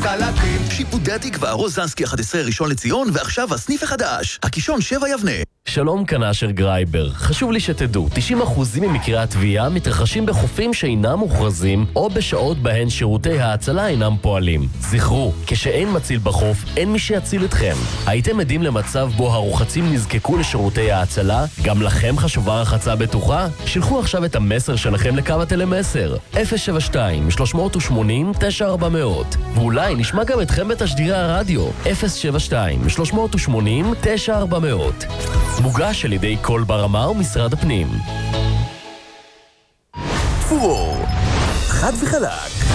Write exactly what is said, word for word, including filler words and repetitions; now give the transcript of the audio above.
קלקלים. שיפודי התקווה, רוזנסקי אחת עשרה ראשון לציון, ועכשיו הסניף החדש, הקישון שבע יבנה. שלום, כאן אשר גרייבר. חשוב לי שתדעו, תשעים אחוז ממקרי התביעה מתרחשים בחופים שאינם מוכרזים או בשעות בהן שירותי ההצלה אינם פועלים. זכרו, כשאין מציל בחוף, אין מי שיציל אתכם. הייתם עדים למצב בו הרוחצים נזקקו לשירותי ההצלה? גם לכם חשובה רחצה בטוחה? שלחו עכשיו את המסר שלכם לקו הטלמסר אפס שבע שתיים שלוש שמונים תשע ארבע מאות, ואולי נשמע גם אתכם בתשדירי הרדיו אפס שבע שתיים שלוש שמונים תשע ארבע מאות. מוגש על ידי כל ברמה ומשרד הפנים. פור, חד וחלק.